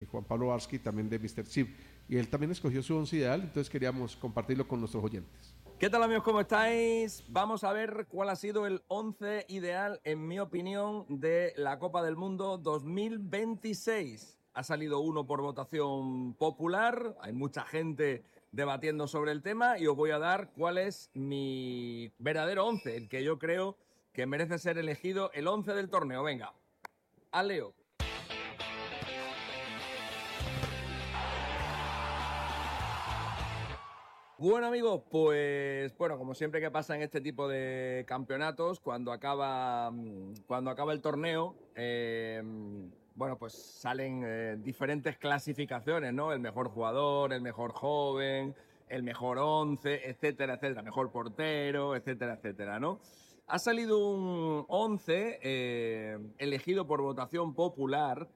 Juan Pablo Varsky, también de Mr. Chip. Y él también escogió su 11 ideal, entonces queríamos compartirlo con nuestros oyentes. ¿Qué tal, amigos? ¿Cómo estáis? Vamos a ver cuál ha sido el 11 ideal, en mi opinión, de la Copa del Mundo 2026. Ha salido uno por votación popular, hay mucha gente debatiendo sobre el tema y os voy a dar cuál es mi verdadero 11, el que yo creo que merece ser elegido el 11 del torneo. Venga, al Leo. Bueno, amigos, pues como siempre que pasa en este tipo de campeonatos, cuando acaba el torneo, pues salen diferentes clasificaciones, ¿no? El mejor jugador, el mejor joven, el mejor 11, etcétera, etcétera, mejor portero, etcétera, etcétera, ¿no? Ha salido un 11 elegido por votación popular.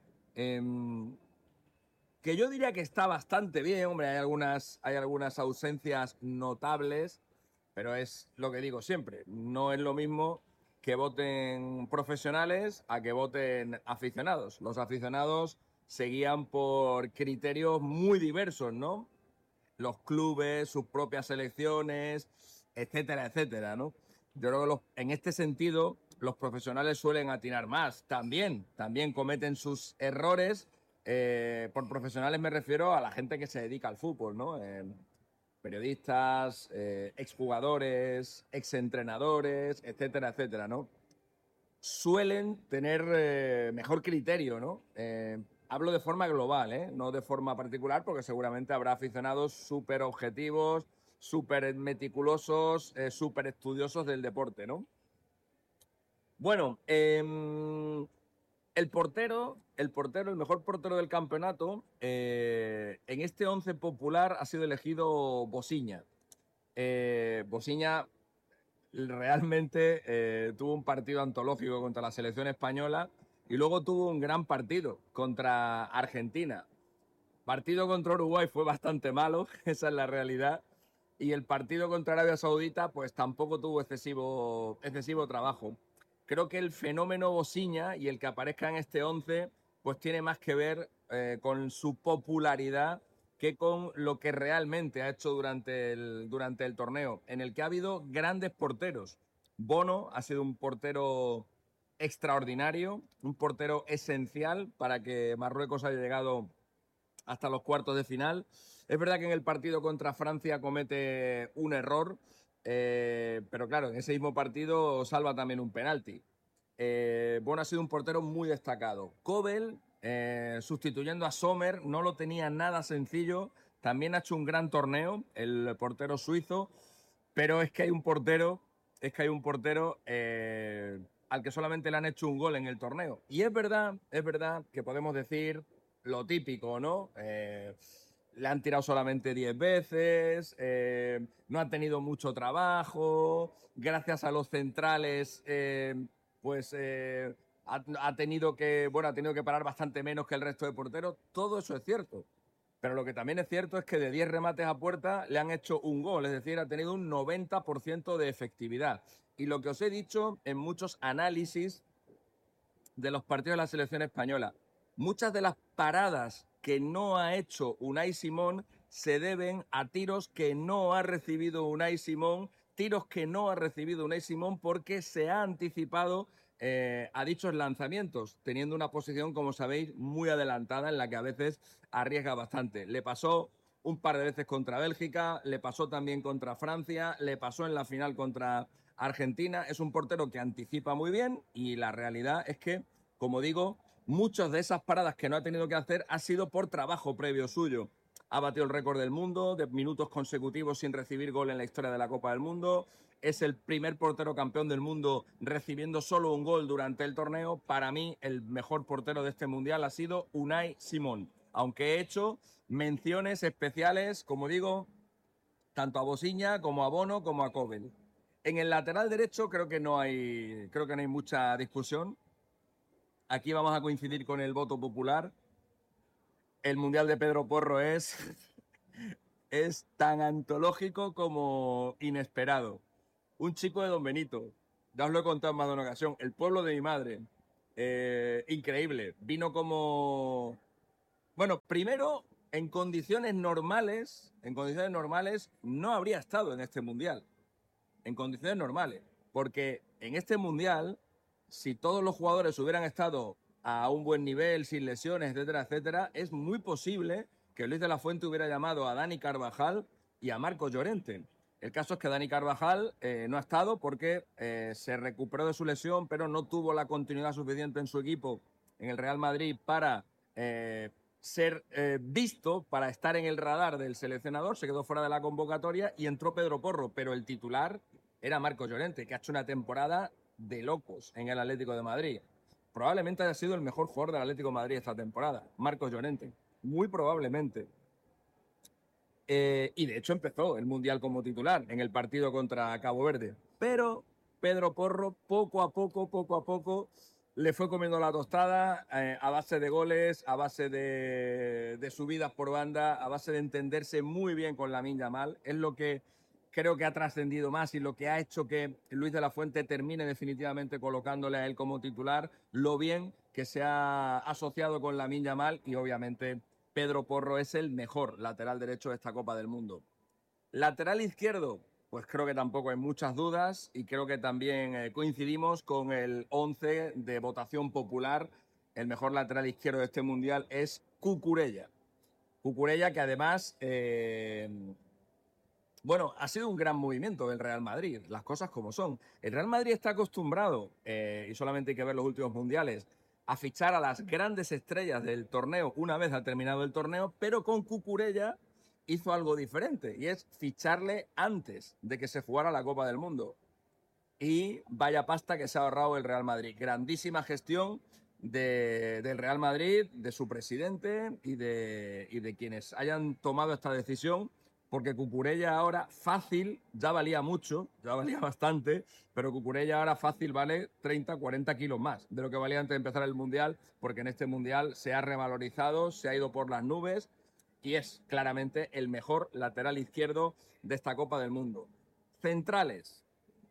Que yo diría que está bastante bien, hombre, hay algunas ausencias notables, pero es lo que digo siempre, no es lo mismo que voten profesionales a que voten aficionados. Los aficionados se guían por criterios muy diversos, ¿no? Los clubes, sus propias selecciones, etcétera, etcétera, ¿no? Yo creo que en este sentido los profesionales suelen atinar más. También cometen sus errores. Por profesionales me refiero a la gente que se dedica al fútbol, ¿no? Periodistas, exjugadores, exentrenadores, etcétera, etcétera, ¿no? Suelen tener mejor criterio, ¿no? Hablo de forma global, no de forma particular, porque seguramente habrá aficionados súper objetivos, súper meticulosos, súper estudiosos del deporte, ¿no? Bueno, el mejor portero del campeonato, en este 11 popular ha sido elegido Bosiña. Bosiña realmente tuvo un partido antológico contra la selección española y luego tuvo un gran partido contra Argentina. Partido contra Uruguay fue bastante malo, esa es la realidad. Y el partido contra Arabia Saudita pues tampoco tuvo excesivo trabajo. Creo que el fenómeno Bosiña y el que aparezca en este 11 pues tiene más que ver con su popularidad que con lo que realmente ha hecho durante el torneo, en el que ha habido grandes porteros. Bono ha sido un portero extraordinario, un portero esencial para que Marruecos haya llegado hasta los cuartos de final. Es verdad que en el partido contra Francia comete un error, pero claro, en ese mismo partido salva también un penalti. Bono ha sido un portero muy destacado. Kobel, sustituyendo a Sommer, no lo tenía nada sencillo. También ha hecho un gran torneo, el portero suizo, pero es que hay un portero al que solamente le han hecho un gol en el torneo. Y es verdad que podemos decir lo típico, ¿no? Le han tirado solamente 10 veces, no ha tenido mucho trabajo, gracias a los centrales, ha tenido que parar bastante menos que el resto de porteros. Todo eso es cierto. Pero lo que también es cierto es que de 10 remates a puerta le han hecho un gol, es decir, ha tenido un 90% de efectividad. Y lo que os he dicho en muchos análisis de los partidos de la selección española, muchas de las paradas que no ha hecho Unai Simón se deben a tiros que no ha recibido Unai Simón, porque se ha anticipado a dichos lanzamientos, teniendo una posición, como sabéis, muy adelantada en la que a veces arriesga bastante. Le pasó un par de veces contra Bélgica, le pasó también contra Francia, le pasó en la final contra Argentina. Es un portero que anticipa muy bien y la realidad es que, como digo, muchas de esas paradas que no ha tenido que hacer ha sido por trabajo previo suyo. Ha batido el récord del mundo de minutos consecutivos sin recibir gol en la historia de la Copa del Mundo. Es el primer portero campeón del mundo recibiendo solo un gol durante el torneo. Para mí, el mejor portero de este mundial ha sido Unai Simón. Aunque he hecho menciones especiales, como digo, tanto a Bosiña como a Bono como a Kobel. En el lateral derecho creo que no hay mucha discusión. Aquí vamos a coincidir con el voto popular. El Mundial de Pedro Porro es tan antológico como inesperado. Un chico de Don Benito, ya os lo he contado en más de una ocasión, el pueblo de mi madre, increíble. Vino como Bueno, primero, en condiciones normales no habría estado en este Mundial. En condiciones normales. Porque en este Mundial, si todos los jugadores hubieran estado a un buen nivel, sin lesiones, etcétera, etcétera, es muy posible que Luis de la Fuente hubiera llamado a Dani Carvajal y a Marcos Llorente. El caso es que Dani Carvajal no ha estado porque se recuperó de su lesión, pero no tuvo la continuidad suficiente en su equipo, en el Real Madrid, para ser visto, para estar en el radar del seleccionador. Se quedó fuera de la convocatoria y entró Pedro Porro, pero el titular era Marcos Llorente, que ha hecho una temporada de locos en el Atlético de Madrid. Probablemente haya sido el mejor jugador del Atlético de Madrid esta temporada, Marcos Llorente. Muy probablemente. Y de hecho empezó el Mundial como titular en el partido contra Cabo Verde. Pero Pedro Porro, poco a poco, le fue comiendo la tostada a base de goles, a base de subidas por banda, a base de entenderse muy bien con Lamine Yamal. Es lo que creo que ha trascendido más y lo que ha hecho que Luis de la Fuente termine definitivamente colocándole a él como titular, lo bien que se ha asociado con Lamine Yamal, y obviamente Pedro Porro es el mejor lateral derecho de esta Copa del Mundo. Lateral izquierdo, pues creo que tampoco hay muchas dudas y creo que también coincidimos con el 11 de votación popular. El mejor lateral izquierdo de este Mundial es Cucurella. Cucurella, que además, bueno, ha sido un gran movimiento del Real Madrid, las cosas como son. El Real Madrid está acostumbrado, y solamente hay que ver los últimos mundiales, a fichar a las grandes estrellas del torneo una vez ha terminado el torneo, pero con Cucurella hizo algo diferente, y es ficharle antes de que se jugara la Copa del Mundo. Y vaya pasta que se ha ahorrado el Real Madrid. Grandísima gestión del Real Madrid, de su presidente y de quienes hayan tomado esta decisión, porque Cucurella ahora fácil, ya valía mucho, ya valía bastante, pero Cucurella ahora fácil vale 30, 40 kilos más de lo que valía antes de empezar el Mundial, porque en este Mundial se ha revalorizado, se ha ido por las nubes y es claramente el mejor lateral izquierdo de esta Copa del Mundo. Centrales.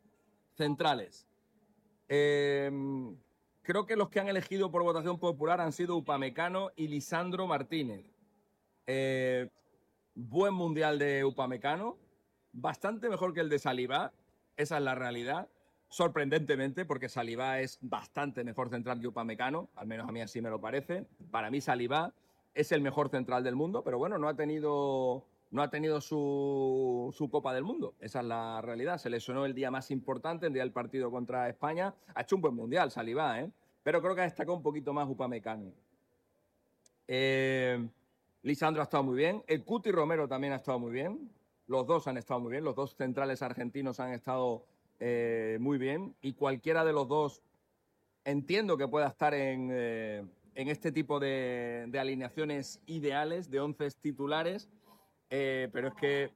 Creo que los que han elegido por votación popular han sido Upamecano y Lisandro Martínez. Buen Mundial de Upamecano, bastante mejor que el de Saliba, esa es la realidad, sorprendentemente, porque Saliba es bastante mejor central que Upamecano, al menos a mí así me lo parece. Para mí Saliba es el mejor central del mundo, pero bueno, no ha tenido su Copa del Mundo, esa es la realidad. Se lesionó el día más importante, el día del partido contra España. Ha hecho un buen Mundial Saliba, pero creo que ha destacado un poquito más Upamecano. Lisandro ha estado muy bien. El Cuti Romero también ha estado muy bien. Los dos han estado muy bien. Los dos centrales argentinos han estado muy bien. Y cualquiera de los dos entiendo que pueda estar en este tipo de alineaciones ideales, de 11 titulares. Pero es que,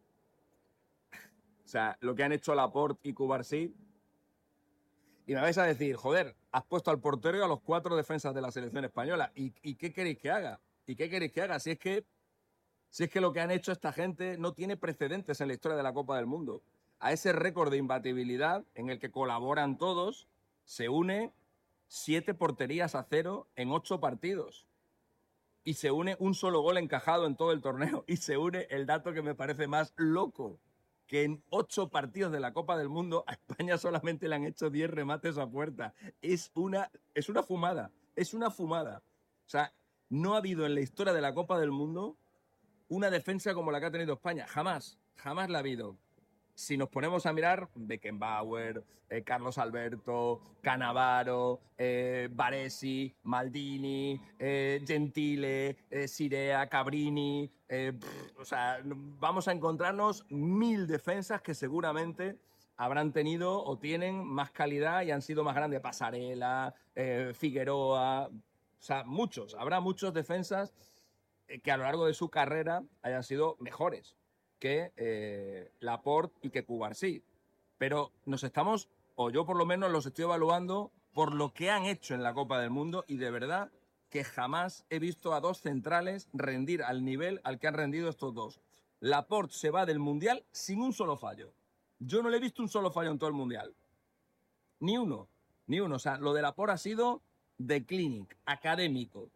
o sea, lo que han hecho Laporte y Cubarsí. Y me vais a decir, joder, has puesto al portero y a los 4 defensas de la selección española. ¿Y qué queréis que haga? ¿Y qué queréis que haga? Si es que lo que han hecho esta gente no tiene precedentes en la historia de la Copa del Mundo. A ese récord de imbatibilidad en el que colaboran todos, se une 7 porterías a 0 en 8 partidos. Y se une un solo gol encajado en todo el torneo. Y se une el dato que me parece más loco, que en 8 partidos de la Copa del Mundo a España solamente le han hecho 10 remates a puerta. Es una fumada. Es una fumada. O sea, no ha habido en la historia de la Copa del Mundo una defensa como la que ha tenido España. Jamás la ha habido. Si nos ponemos a mirar, Beckenbauer, Carlos Alberto, Cannavaro, Baresi, Maldini, Gentile, Sirea, Cabrini, o sea, vamos a encontrarnos 1000 defensas que seguramente habrán tenido o tienen más calidad y han sido más grandes. Pasarela, Figueroa, o sea, habrá muchos defensas que a lo largo de su carrera hayan sido mejores que Laporte y que Cubarsí. Pero nos estamos, o yo por lo menos los estoy evaluando por lo que han hecho en la Copa del Mundo, y de verdad que jamás he visto a 2 centrales rendir al nivel al que han rendido estos dos. Laporte se va del Mundial sin un solo fallo. Yo no le he visto un solo fallo en todo el Mundial. Ni uno. O sea, lo de Laporte ha sido de clinic, académico.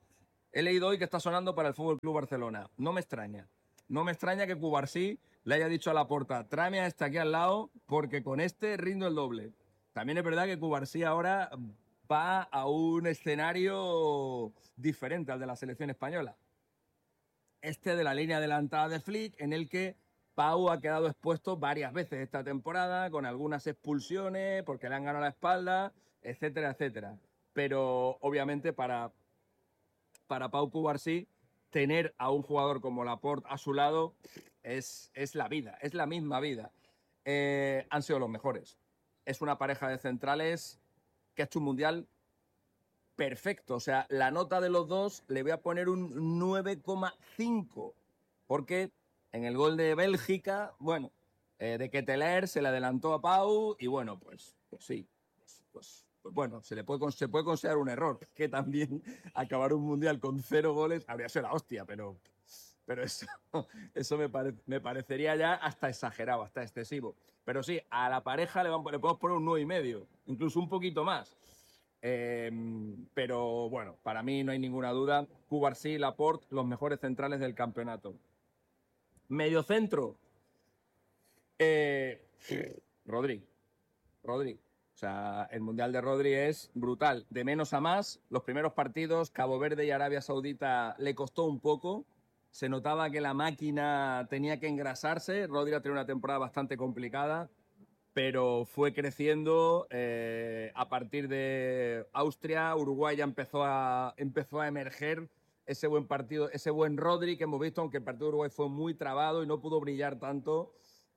He leído hoy que está sonando para el Fútbol Club Barcelona. No me extraña. No me extraña que Cubarsí le haya dicho a Laporta, tráeme a este aquí al lado porque con este rindo el doble. También es verdad que Cubarsí ahora va a un escenario diferente al de la selección española. Este de la línea adelantada de Flick, en el que Pau ha quedado expuesto varias veces esta temporada, con algunas expulsiones, porque le han ganado la espalda, etcétera, etcétera. Pero obviamente para Pau Cubarsí, tener a un jugador como Laporte a su lado es la vida, es la misma vida. Han sido los mejores. Es una pareja de centrales que ha hecho un mundial perfecto. O sea, la nota de los dos le voy a poner un 9,5. Porque en el gol de Bélgica, bueno, de Ketelaere se le adelantó a Pau y bueno, pues sí, pues bueno, se puede considerar un error, que también acabar un mundial con 0 goles habría sido la hostia, pero eso me parecería ya hasta exagerado, hasta excesivo. Pero sí, a la pareja le podemos poner un 9,5, incluso un poquito más. Pero bueno, para mí no hay ninguna duda. Cubarsí y Laporte, los mejores centrales del campeonato. Mediocentro. Rodri. O sea, el Mundial de Rodri es brutal. De menos a más, los primeros partidos, Cabo Verde y Arabia Saudita le costó un poco. Se notaba que la máquina tenía que engrasarse. Rodri ha tenido una temporada bastante complicada, pero fue creciendo. A partir de Austria, Uruguay ya empezó a emerger ese buen partido, ese buen Rodri que hemos visto, aunque el partido de Uruguay fue muy trabado y no pudo brillar tanto.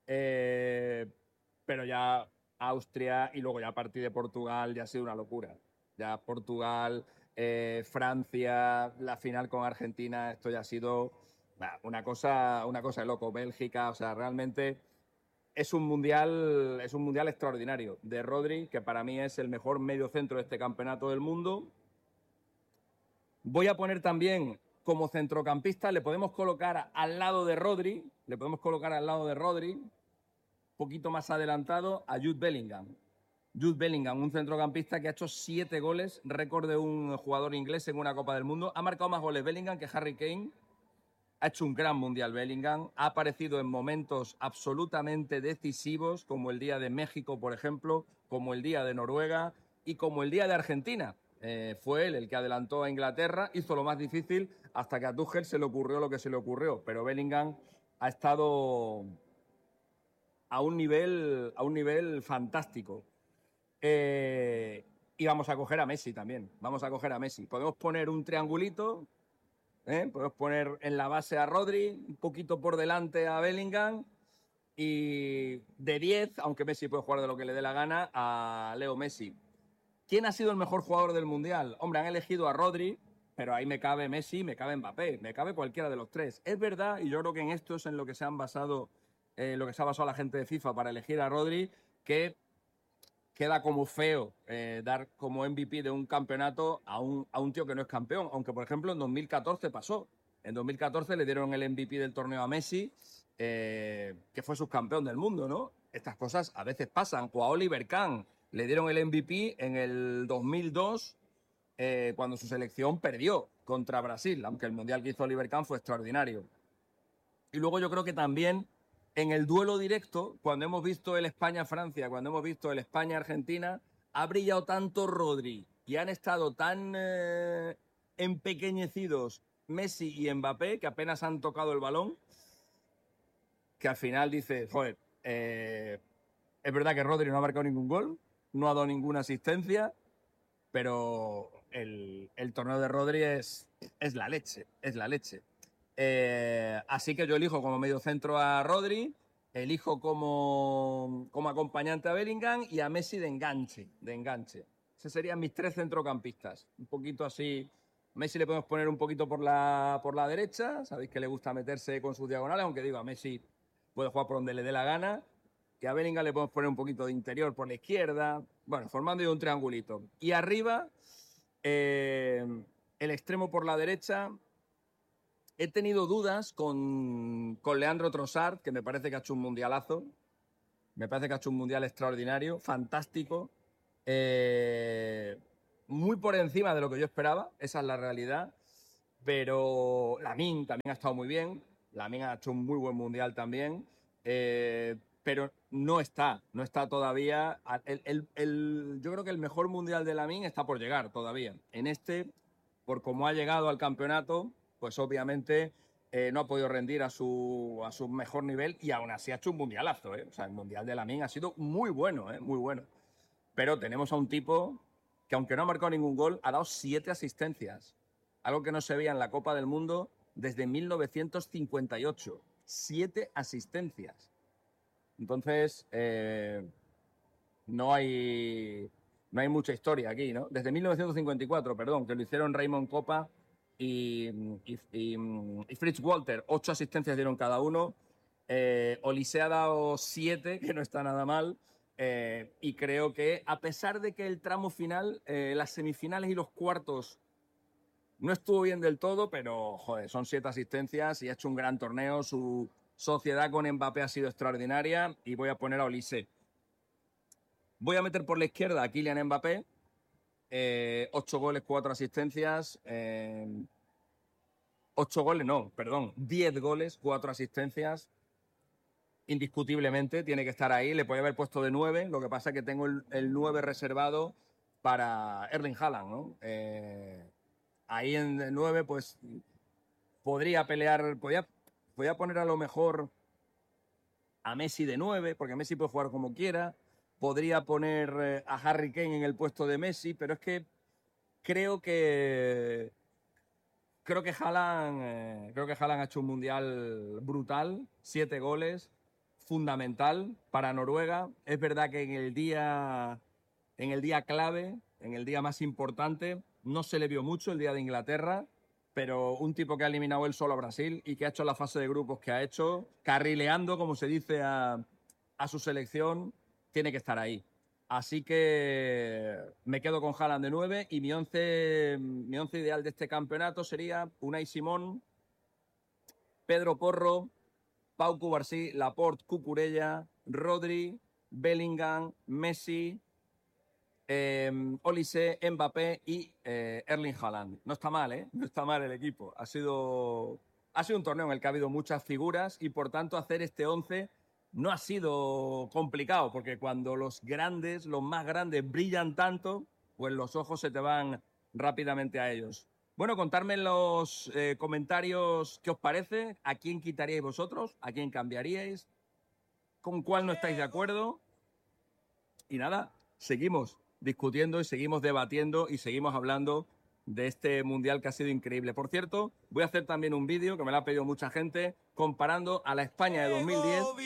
Pero ya Austria y luego ya a partir de Portugal ya ha sido una locura. Ya Portugal, Francia, la final con Argentina, esto ya ha sido una cosa de loco. Bélgica, o sea, realmente es un mundial extraordinario de Rodri, que para mí es el mejor mediocentro de este campeonato del mundo. Voy a poner también como centrocampista, le podemos colocar al lado de Rodri, un poquito más adelantado, a Jude Bellingham. Jude Bellingham, un centrocampista que ha hecho 7 goles, récord de un jugador inglés en una Copa del Mundo. Ha marcado más goles Bellingham que Harry Kane. Ha hecho un gran mundial Bellingham. Ha aparecido en momentos absolutamente decisivos, como el día de México, por ejemplo, como el día de Noruega y como el día de Argentina. Fue él el que adelantó a Inglaterra, hizo lo más difícil hasta que a Tuchel se le ocurrió lo que se le ocurrió. Pero Bellingham ha estado a un nivel fantástico. Y vamos a coger a Messi también. Podemos poner un triangulito, podemos poner en la base a Rodri, un poquito por delante a Bellingham y de 10, aunque Messi puede jugar de lo que le dé la gana, a Leo Messi. ¿Quién ha sido el mejor jugador del Mundial? Hombre, han elegido a Rodri, pero ahí me cabe Messi, me cabe Mbappé, me cabe cualquiera de los tres. Es verdad, y yo creo que en esto es en lo que se ha basado la gente de FIFA para elegir a Rodri, que queda como feo dar como MVP de un campeonato a un tío que no es campeón, aunque por ejemplo en 2014 pasó. En 2014 le dieron el MVP del torneo a Messi, que fue subcampeón del mundo, ¿no? Estas cosas a veces pasan. O a Oliver Kahn le dieron el MVP en el 2002, cuando su selección perdió contra Brasil, aunque el mundial que hizo Oliver Kahn fue extraordinario. Y luego yo creo que también en el duelo directo, cuando hemos visto el España-Francia, cuando hemos visto el España-Argentina, ha brillado tanto Rodri y han estado tan empequeñecidos Messi y Mbappé, que apenas han tocado el balón, que al final dice, joder, es verdad que Rodri no ha marcado ningún gol, no ha dado ninguna asistencia, pero el torneo de Rodri es la leche, es la leche. Así que yo elijo como mediocentro a Rodri, elijo como acompañante a Bellingham y a Messi de enganche. Esos serían mis 3 centrocampistas. Un poquito así. Messi le podemos poner un poquito por la derecha. Sabéis que le gusta meterse con sus diagonales, aunque digo, a Messi puede jugar por donde le dé la gana. Que a Bellingham le podemos poner un poquito de interior por la izquierda. Bueno, formando un triangulito. Y arriba, el extremo por la derecha. He tenido dudas con Leandro Trossard, que me parece que ha hecho un mundialazo. Me parece que ha hecho un mundial extraordinario, fantástico. Muy por encima de lo que yo esperaba, esa es la realidad. Pero Lamine también ha estado muy bien. Lamine ha hecho un muy buen mundial también. Pero no está todavía. Yo creo que el mejor mundial de Lamine está por llegar todavía. En este, por cómo ha llegado al campeonato, pues obviamente no ha podido rendir a su mejor nivel y aún así ha hecho un mundialazo. O sea, el mundial de Lamine ha sido muy bueno, muy bueno. Pero tenemos a un tipo que, aunque no ha marcado ningún gol, ha dado 7 asistencias. Algo que no se veía en la Copa del Mundo desde 1958. 7 asistencias. Entonces, no hay mucha historia aquí, ¿no? Desde 1954, perdón, que lo hicieron Raymond Kopa y Fritz Walter. 8 asistencias dieron cada uno. Olise ha dado 7, que no está nada mal. Y creo que, a pesar de que el tramo final, las semifinales y los cuartos no estuvo bien del todo, pero joder, son 7 asistencias y ha hecho un gran torneo. Su sociedad con Mbappé ha sido extraordinaria y voy a poner a Olise. Voy a meter por la izquierda a Kylian Mbappé. 8 goles, 4 asistencias. 8 goles, no, perdón. 10 goles, 4 asistencias. Indiscutiblemente tiene que estar ahí. Le podía haber puesto de 9. Lo que pasa es que tengo el 9 reservado para Erling Haaland, ¿no? Ahí en el 9, pues podría pelear, podía poner a lo mejor a Messi de 9, porque Messi puede jugar como quiera. Podría poner a Harry Kane en el puesto de Messi, pero es que creo que Haaland ha hecho un mundial brutal, 7 goles, fundamental para Noruega. Es verdad que en el día clave, en el día más importante, no se le vio mucho, el día de Inglaterra, pero un tipo que ha eliminado él solo a Brasil y que ha hecho la fase de grupos que ha hecho, carrileando, como se dice, a su selección, tiene que estar ahí. Así que me quedo con Haaland de 9 y mi once ideal de este campeonato sería Unai Simón, Pedro Porro, Pau Cubarsí, Laporte, Cucurella, Rodri, Bellingham, Messi, Olise, Mbappé y Erling Haaland. No está mal, ¿eh? No está mal el equipo. Ha sido un torneo en el que ha habido muchas figuras y, por tanto, hacer este 11 no ha sido complicado, porque cuando los más grandes brillan tanto, pues los ojos se te van rápidamente a ellos. Bueno, contadme en los comentarios qué os parece, a quién quitaríais vosotros, a quién cambiaríais, con cuál no estáis de acuerdo. Y nada, seguimos discutiendo y seguimos debatiendo y seguimos hablando de este mundial que ha sido increíble. Por cierto, voy a hacer también un vídeo que me lo ha pedido mucha gente comparando a la España de 2010